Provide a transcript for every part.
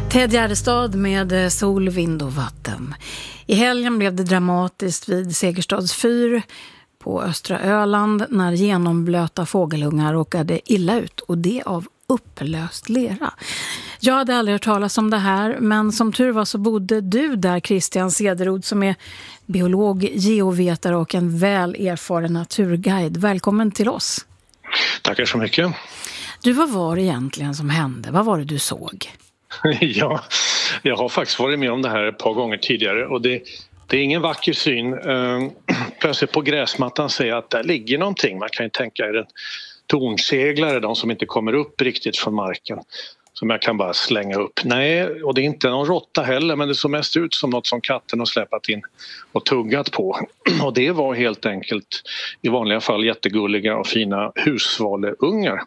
Ted Gärdestad med Sol, vind och vatten. I helgen blev det dramatiskt vid Segerstads fyr på östra Öland när genomblöta fågelungar råkade illa ut, och det av upplöst lera. Jag hade aldrig hört talas om det här, men som tur var så bodde du där, Christian Cederoth, som är biolog, geovetare och en väl erfaren naturguide. Välkommen till oss. Tackar så mycket. Du, vad var det egentligen som hände? Vad var det du såg? Ja, jag har faktiskt varit med om det här ett par gånger tidigare, och det är ingen vacker syn. Plötsligt på gräsmattan säger att där ligger någonting. Man kan ju tänka är det tornseglare, de som inte kommer upp riktigt från marken, som jag kan bara slänga upp. Nej, och det är inte någon råtta heller, men det såg mest ut som något som katten har släpat in och tuggat på. Och det var helt enkelt i vanliga fall jättegulliga och fina husvaleungar.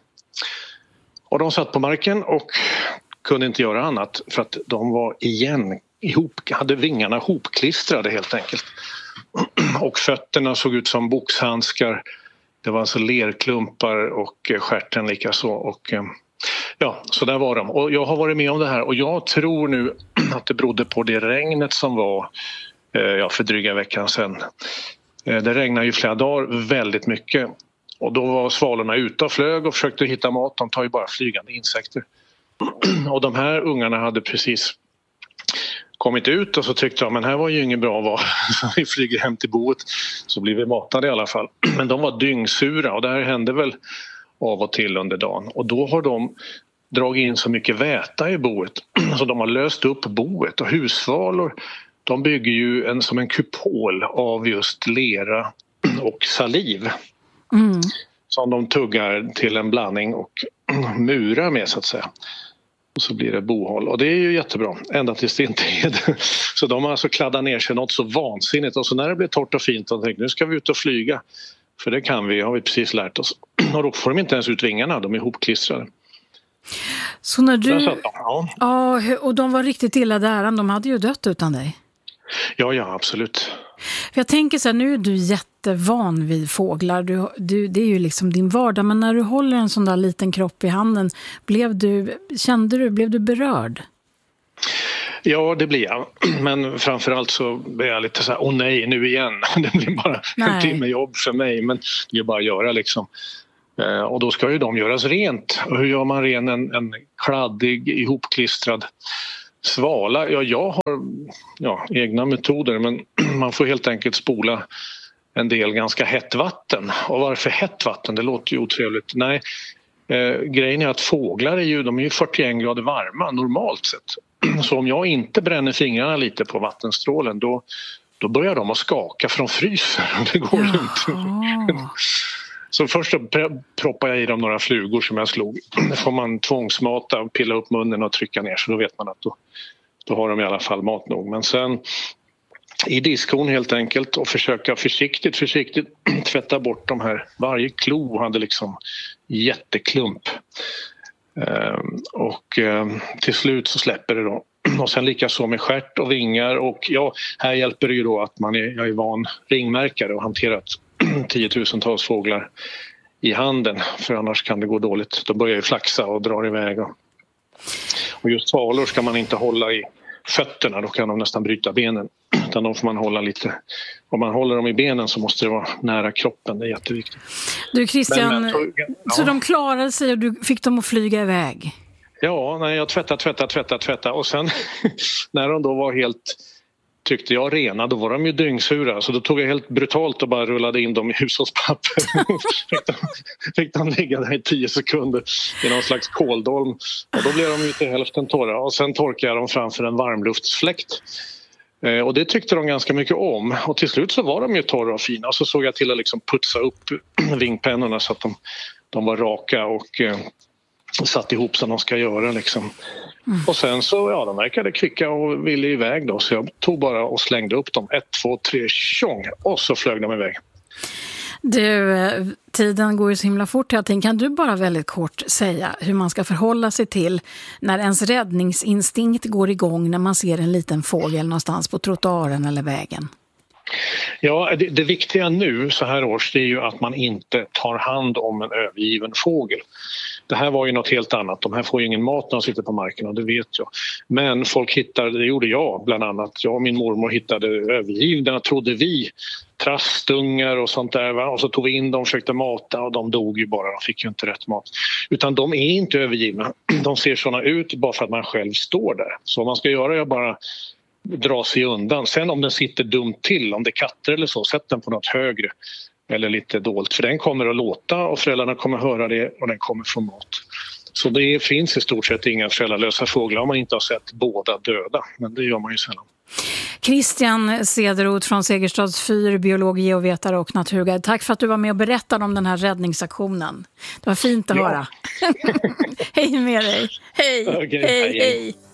Och de satt på marken och kunde inte göra annat för att de var hade vingarna hopklistrade helt enkelt. Och fötterna såg ut som boxhandskar. Det var alltså lerklumpar och stjärten likaså. Och ja, så där var de. Och jag har varit med om det här, och jag tror nu att det berodde på det regnet som var för dryga veckan sedan. Det regnade ju flera dagar väldigt mycket. Och då var svalorna ute och flög och försökte hitta mat. De tar ju bara flygande insekter. Och de här ungarna hade precis kommit ut, och så tyckte de, men här var ju inget bra att vara. Vi flyger hem till boet, så blir vi matade i alla fall. Men de var dyngsura, och det här hände väl av och till under dagen. Och då har de dragit in så mycket väta i boet så de har löst upp boet. Och husvalor, de bygger ju som en kupol av just lera och saliv. Mm. Som de tuggar till en blandning och murar med, så att säga. Och så blir det bohåll. Och det är ju jättebra, ända tills det inte är det. Så de har alltså kladdat ner sig något så vansinnigt. Och så när det blir torrt och fint, de tänkte, nu ska vi ut och flyga. För det har vi precis lärt oss. Och då får de inte ens ut vingarna, de är ihopklistrade. Så när du... Ja, och de var riktigt illa där, de hade ju dött utan dig. Ja, absolut. För jag tänker så här, nu är du jättevan vid fåglar. Det är ju liksom din vardag. Men när du håller en sån där liten kropp i handen, blev du berörd? Ja, det blir jag. Men framförallt så blir jag lite så här, nej, nu igen. Det blir bara en timme jobb för mig, men det är bara att göra liksom. Och då ska ju de göras rent. Och hur gör man ren en kladdig, ihopklistrad svala? Ja, jag har egna metoder, men man får helt enkelt spola en del ganska hett vatten. Och varför hett vatten? Det låter ju otrevligt. Nej, grejen är att fåglar är ju 41 grader varma normalt sett. Så om jag inte bränner fingrarna lite på vattenstrålen, då börjar de att skaka, för de fryser. Det går ju inte. Så först proppar jag i dem några flugor som jag slog. Då får man tvångsmata och pilla upp munnen och trycka ner, så då vet man att då har de i alla fall mat nog. Men sen i diskhon helt enkelt, och försöka försiktigt tvätta bort de här. Varje klo hade liksom jätteklump. Och till slut så släpper det då. Och sen lika så med stjärt och vingar. Och här hjälper det ju då att jag är van ringmärkare och hanterat 10 000-tals fåglar i handen, för annars kan det gå dåligt. Då börjar ju flaxa och drar iväg. Och just svalor ska man inte hålla i fötterna, då kan de nästan bryta benen. Utan då får man hålla lite. Om man håller dem i benen så måste det vara nära kroppen, det är jätteviktigt. Du Christian, så de klarade sig och du fick dem att flyga iväg? Ja, nej, jag tvätta och sen när de då var helt, tyckte jag, rena, då var de ju dyngsura, så då tog jag helt brutalt och bara rullade in dem i hushållspapper. fick de ligga där i 10 sekunder i någon slags koldolm, och då blev de ju till hälften torra, och sen torkade jag dem framför en varmluftsfläkt. Och det tyckte de ganska mycket om, och till slut så var de ju torra och fina, och så såg jag till att liksom putsa upp vingpennorna så att de var raka och satt ihop som de ska göra liksom. Och sen så, de verkade kvicka och ville iväg då, så jag tog bara och slängde upp dem 1, 2, 3, tjong, och så flög de iväg. Du, tiden går ju så himla fort. Jag tänker, kan du bara väldigt kort säga hur man ska förhålla sig till när ens räddningsinstinkt går igång när man ser en liten fågel någonstans på trottoaren eller vägen? Ja, det viktiga nu så här års, det är ju att man inte tar hand om en övergiven fågel. Det här var ju något helt annat. De här får ju ingen mat när de sitter på marken och det vet jag. Men folk hittade, det gjorde jag bland annat. Jag och min mormor hittade övergivna, trodde vi, trastungar och sånt där. Va? Och så tog vi in dem, försökte mata och de dog ju bara. De fick ju inte rätt mat. Utan de är inte övergivna. De ser såna ut bara för att man själv står där. Så vad man ska göra är bara dra sig undan. Sen om den sitter dumt till, om det är katter eller så, sätt den på något högre eller lite dolt. För den kommer att låta och föräldrarna kommer att höra det och den kommer få mat. Så det finns i stort sett inga föräldralösa fåglar om man inte har sett båda döda. Men det gör man ju sällan. Christian Cederroth från Segerstads fyr, biolog, geovetare och naturguide. Tack för att du var med och berättade om den här räddningsaktionen. Det var fint att höra. Hej med dig. Hej, okay, hej.